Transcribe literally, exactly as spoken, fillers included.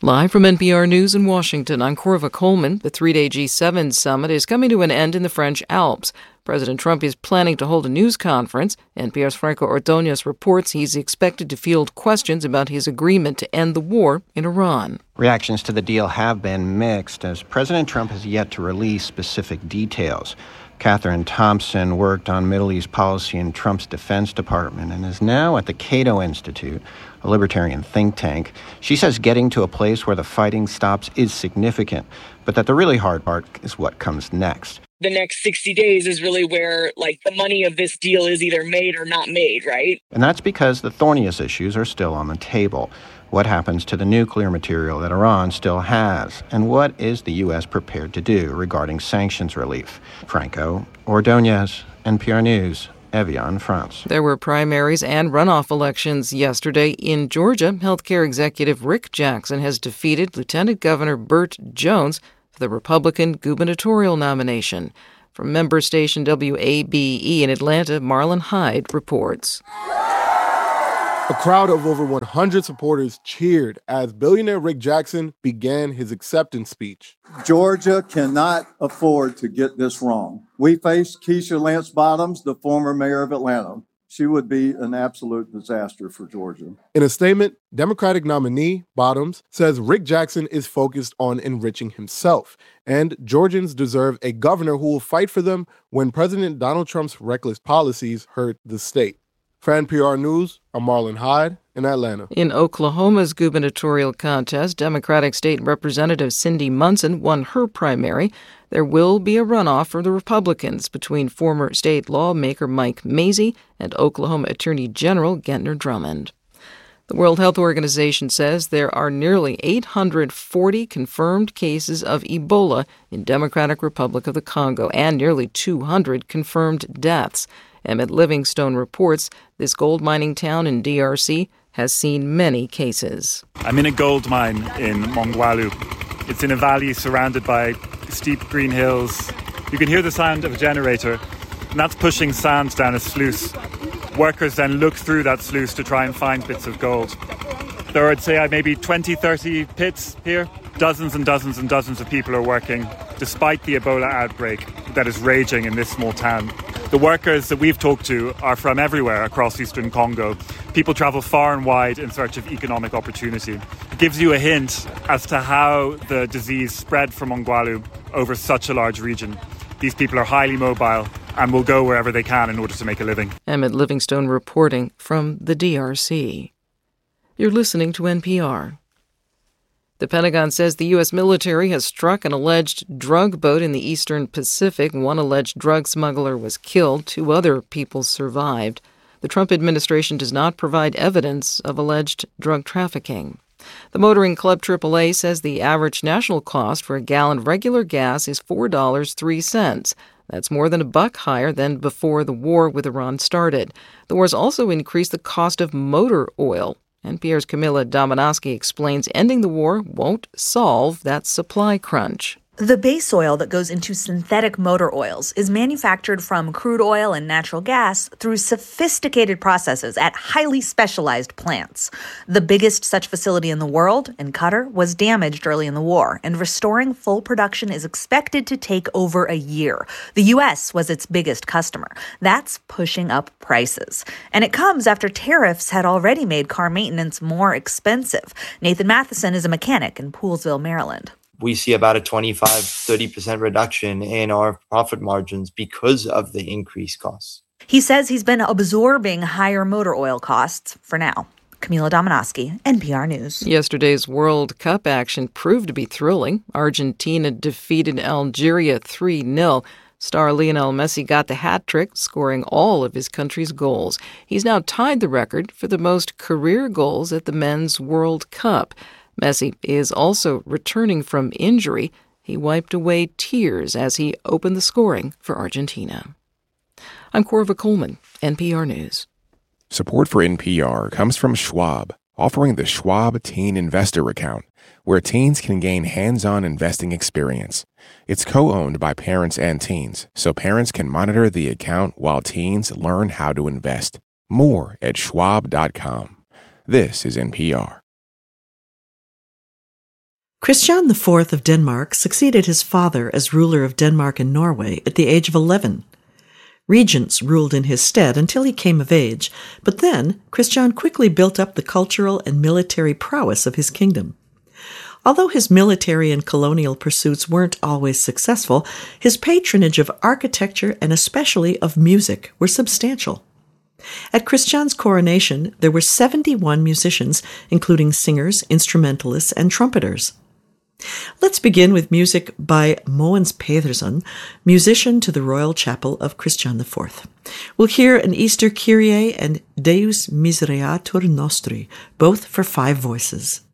Live from N P R News in Washington, I'm Corva Coleman. The three-day G seven summit is coming to an end in the French Alps. President Trump is planning to hold a news conference. N P R's Franco Ordonez reports he's expected to field questions about his agreement to end the war in Iran. Reactions to the deal have been mixed, as President Trump has yet to release specific details. Catherine Thompson worked on Middle East policy in Trump's Defense Department and is now at the Cato Institute, a libertarian think tank. She says getting to a place where the fighting stops is significant, but that the really hard part is what comes next. The next sixty days is really where, like, the money of this deal is either made or not made, right? And that's because the thorniest issues are still on the table. What happens to the nuclear material that Iran still has? And what is the U S prepared to do regarding sanctions relief? Franco Ordonez, N P R News, Evian, France. There were primaries and runoff elections yesterday in Georgia. Healthcare executive Rick Jackson has defeated Lieutenant Governor Burt Jones for the Republican gubernatorial nomination. From member station W A B E in Atlanta, Marlon Hyde reports. A crowd of over one hundred supporters cheered as billionaire Rick Jackson began his acceptance speech. Georgia cannot afford to get this wrong. We faced Keisha Lance Bottoms, the former mayor of Atlanta. She would be an absolute disaster for Georgia. In a statement, Democratic nominee Bottoms says Rick Jackson is focused on enriching himself, and Georgians deserve a governor who will fight for them when President Donald Trump's reckless policies hurt the state. For N P R News, I'm Marlon Hyde in Atlanta. In Oklahoma's gubernatorial contest, Democratic State Representative Cindy Munson won her primary. There will be a runoff for the Republicans between former state lawmaker Mike Mazzei and Oklahoma Attorney General Gentner Drummond. The World Health Organization says there are nearly eight hundred forty confirmed cases of Ebola in Democratic Republic of the Congo and nearly two hundred confirmed deaths. Emmett Livingstone reports this gold mining town in D R C has seen many cases. I'm in a gold mine in Mongwalu. It's in a valley surrounded by steep green hills. You can hear the sound of a generator, and that's pushing sand down a sluice. Workers then look through that sluice to try and find bits of gold. There are, I'd say, maybe twenty, thirty pits here. Dozens and dozens and dozens of people are working, despite the Ebola outbreak that is raging in this small town. The workers that we've talked to are from everywhere across eastern Congo. People travel far and wide in search of economic opportunity. It gives you a hint as to how the disease spread from Mongwalu over such a large region. These people are highly mobile and will go wherever they can in order to make a living. Emmett Livingstone reporting from the D R C. You're listening to N P R. The Pentagon says the U S military has struck an alleged drug boat in the eastern Pacific. One alleged drug smuggler was killed. Two other people survived. The Trump administration does not provide evidence of alleged drug trafficking. The Motoring Club triple A says the average national cost for a gallon of regular gas is four dollars and three cents. That's more than a buck higher than before the war with Iran started. The war's also increased the cost of motor oil. N P R's Camila Domonoske explains ending the war won't solve that supply crunch. The base oil that goes into synthetic motor oils is manufactured from crude oil and natural gas through sophisticated processes at highly specialized plants. The biggest such facility in the world, in Qatar, was damaged early in the war, and restoring full production is expected to take over a year. The U S was its biggest customer. That's pushing up prices. And it comes after tariffs had already made car maintenance more expensive. Nathan Matheson is a mechanic in Poolesville, Maryland. We see about a twenty-five, thirty percent reduction in our profit margins because of the increased costs. He says he's been absorbing higher motor oil costs for now. Camila Domonoske, N P R News. Yesterday's World Cup action proved to be thrilling. Argentina defeated Algeria three nil. Star Lionel Messi got the hat trick, scoring all of his country's goals. He's now tied the record for the most career goals at the Men's World Cup. Messi is also returning from injury. He wiped away tears as he opened the scoring for Argentina. I'm Corva Coleman, N P R News. Support for N P R comes from Schwab, offering the Schwab Teen Investor Account, where teens can gain hands-on investing experience. It's co-owned by parents and teens, so parents can monitor the account while teens learn how to invest. More at schwab dot com. This is N P R. Christian the Fourth of Denmark succeeded his father as ruler of Denmark and Norway at the age of eleven. Regents ruled in his stead until he came of age, but then Christian quickly built up the cultural and military prowess of his kingdom. Although his military and colonial pursuits weren't always successful, his patronage of architecture and especially of music were substantial. At Christian's coronation, there were seventy-one musicians, including singers, instrumentalists, and trumpeters. Let's begin with music by Mogens Pedersen, musician to the Royal Chapel of Christian the Fourth. We'll hear an Easter Kyrie and Deus Misereatur Nostri, both for five voices.